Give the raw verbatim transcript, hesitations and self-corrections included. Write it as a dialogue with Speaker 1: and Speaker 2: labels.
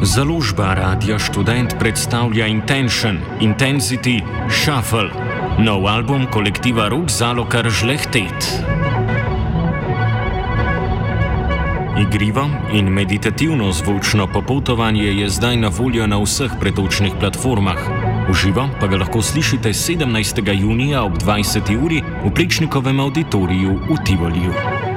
Speaker 1: Založba Radia Študent predstavlja Intention, Intensity, Shuffle, nov album kolektiva Rok Zalokar Žlehtet. Igrivo in meditativno zvočno popotovanje je zdaj na voljo na vseh pretočnih platformah. V živo pa ga lahko slišite sedemnajstega junija ob dvajseti uri v Plečnikovem auditoriju v Tivoliju.